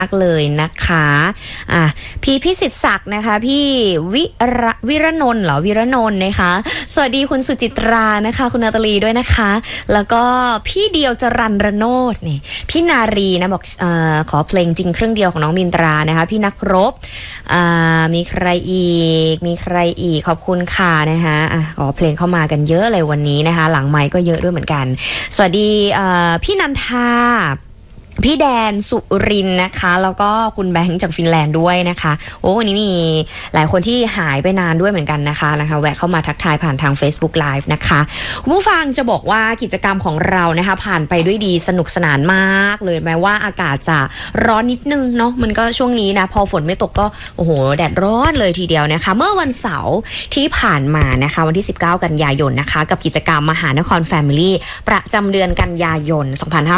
มากเลยนะคะพี่พิสิทธิ์ศักดิ์นะคะพี่วิรนนท์เหรอวิรนนท์นะคะสวัสดีคุณสุจิตรานะคะคุณนาตาลีด้วยนะคะแล้วก็พี่เดียวจรัญระโนดนี่พี่นารีนะบอกขอเพลงจริงเครื่องเดียวของน้องมินตรานะคะพี่นักรบมีใครอีกขอบคุณค่ะนะคะขอเพลงเข้ามากันเยอะเลยวันนี้นะคะหลังไมค์ก็เยอะด้วยเหมือนกันสวัสดีพี่นันทาพี่แดนสุรินนะคะแล้วก็คุณแบงค์จากฟินแลนด์ด้วยนะคะโอ้วันนี้มีหลายคนที่หายไปนานด้วยเหมือนกันนะคะแวะเข้ามาทักทายผ่านทาง Facebook Live นะคะผู้ฟังจะบอกว่ากิจกรรมของเรานะคะผ่านไปด้วยดีสนุกสนานมากเลยแม้ว่าอากาศจะร้อนนิดนึงเนาะมันก็ช่วงนี้นะพอฝนไม่ตกก็โอ้โหแดดร้อนเลยทีเดียวนะคะเมื่อวันเสาร์ที่ผ่านมานะคะวันที่19กันยายนนะคะกับกิจกรรมมหานคร Family ประจำเดือนกันยายน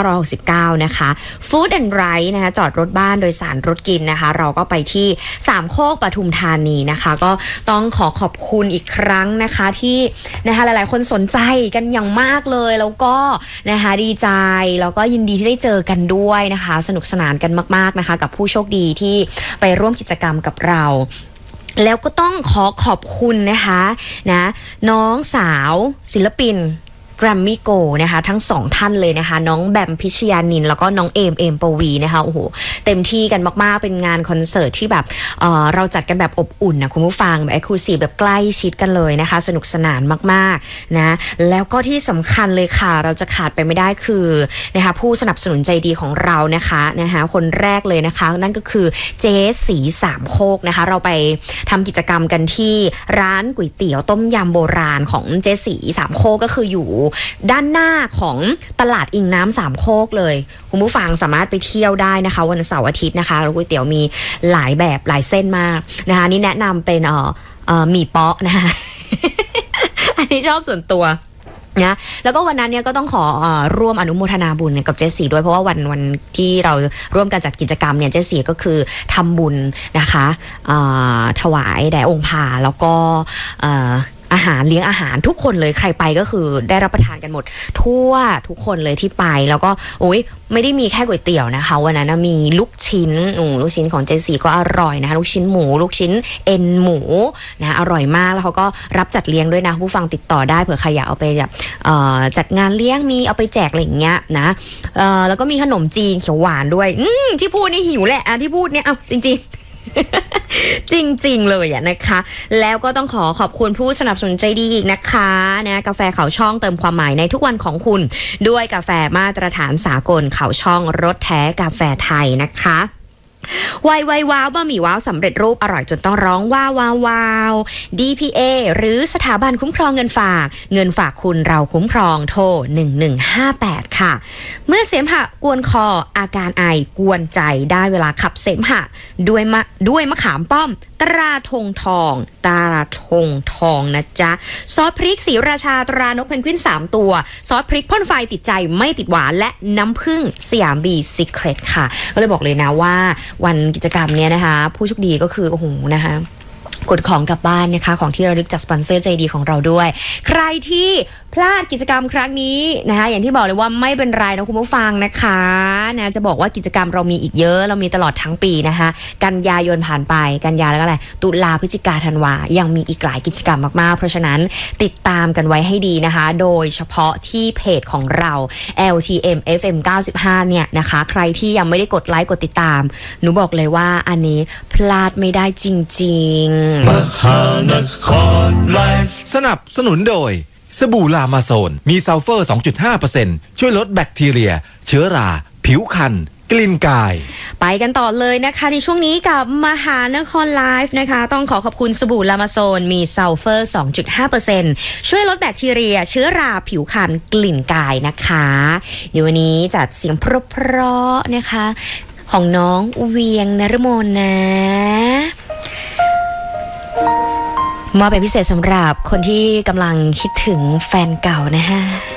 2569นะคะFood and Ride นะคะจอดรถบ้านโดยสารรถกินนะคะเราก็ไปที่สามโคกปทุมธานีนะคะก็ต้องขอบคุณอีกครั้งนะคะที่นะคะหลายๆคนสนใจกันอย่างมากเลยแล้วก็นะคะดีใจแล้วก็ยินดีที่ได้เจอกันด้วยนะคะสนุกสนานกันมากๆนะคะกับผู้โชคดีที่ไปร่วมกิจกรรมกับเราแล้วก็ต้องขอบคุณนะคะน้องสาวศิลปินGrammy Go นะคะทั้งสองท่านเลยนะคะน้องแบมพิชยานินแล้วก็น้องเอมปวีนะคะโอ้โหเต็มที่กันมากๆเป็นงานคอนเสิร์ตที่แบบเราจัดกันแบบอบอุ่นนะคุณผู้ฟังแบบ Exclusive แบบใกล้ชิดกันเลยนะคะสนุกสนานมากๆนะแล้วก็ที่สำคัญเลยค่ะเราจะขาดไปไม่ได้คือนะคะผู้สนับสนุนใจดีของเรานะคะคนแรกเลยนะคะนั่นก็คือเจ๊สีสามโคกนะคะเราไปทำกิจกรรมกันที่ร้านก๋วยเตี๋ยวต้มยำโบราณของเจ๊สีสามโคกก็คืออยู่ด้านหน้าของตลาดอิงน้ำสามโคกเลยคุณผู้ฟังสามารถไปเที่ยวได้นะคะวันเสาร์อาทิตย์นะคะก๋วยเตี๋ยวมีหลายแบบหลายเส้นมากนะคะนี่แนะนำเป็นหมี่เป๊ะนะคะ อันนี้ชอบส่วนตัวนะแล้วก็วันนั้นเนี่ยก็ต้องขอร่วมอนุโมทนาบุญกับเจสซี่ด้วยเพราะว่าวันที่เราร่วมกันจัดกิจกรรมเนี่ยเจสซี่ก็คือทำบุญนะคะถวายแด่องค์พระแล้วก็อาหารเลี้ยงอาหารทุกคนเลยใครไปก็คือได้รับประทานกันหมดทั่วทุกคนเลยที่ไปแล้วก็ไม่ได้มีแค่ก๋วยเตี๋ยวนะคะวันนั้นมีลูกชิ้นของเจสซี่ก็อร่อยนะคะลูกชิ้นหมูลูกชิ้นเอ็นหมูนะอร่อยมากแล้วเขาก็รับจัดเลี้ยงด้วยนะผู้ฟังติดต่อได้เผื่อใครอยากเอาไปแบบจัดงานเลี้ยงมีเอาไปแจกอะไรอย่างเงี้ยนะแล้วก็มีขนมจีนเขียวหวานด้วยที่พูดนี่หิวแหละที่พูดเนี่ยจริงๆจริงๆเลยนะคะแล้วก็ต้องขอบคุณผู้สนับสนุนใจดีอีกนะคะกาแฟเขาช่องเติมความหมายในทุกวันของคุณด้วยกาแฟมาตรฐานสากลเขาช่องรสแท้กาแฟไทยนะคะไวว้าวบะหมี่ว้าวสำเร็จรูปอร่อยจนต้องร้องว้าว DPA หรือสถาบันคุ้มครองเงินฝากคุณเราคุ้มครองโทร1158ค่ะเมื่อเสมหะกวนคออาการไอกวนใจได้เวลาขับเสมหะด้วยมะขามป้อมตราธงทองนะจ๊ะซอสพริกศรีราชาตรานกเพนกวิน3ตัวซอสพริกพ่นไฟติดใจไม่ติดหวานและน้ำผึ้งสยามบีซีเครตค่ะก็เลยบอกเลยนะว่าวันกิจกรรมเนี้ยนะคะผู้โชคดีก็คือโอ้โหนะคะกดของกลับบ้านนะคะของที่ระลึกจากสปอนเซอร์ใจดีของเราด้วยใครที่พลาดกิจกรรมครั้งนี้นะคะอย่างที่บอกเลยว่าไม่เป็นไรนะคุณผู้ฟังนะคะจะบอกว่ากิจกรรมเรามีอีกเยอะเรามีตลอดทั้งปีนะคะกันยายนผ่านไปกันยาแล้วก็อะไรตุลาพฤศจิกาธันวายังมีอีกหลายกิจกรรมมากๆเพราะฉะนั้นติดตามกันไว้ให้ดีนะคะโดยเฉพาะที่เพจของเรา LTM FM 95เนี่ยนะคะใครที่ยังไม่ได้กดไลค์กดติดตามหนูบอกเลยว่าอันนี้พลาดไม่ได้จริงๆสนับสนุนโดยสบู่ลามาโซนมีซัลเฟอร์ 2.5% ช่วยลดแบคทีเรียเชื้อราผิวคันกลิ่นกายไปกันต่อเลยนะคะในช่วงนี้กับมหานครไลฟ์นะคะต้องขอบคุณสบู่ลามาโซนมีซัลเฟอร์ 2.5% ช่วยลดแบคทีเรียเชื้อราผิวคันกลิ่นกายนะคะเดี๋ยววันนี้จัดเสียงเพราะๆนะคะของน้องเวียงนฤมลนะมอบเป็นพิเศษสำหรับคนที่กำลังคิดถึงแฟนเก่านะฮะ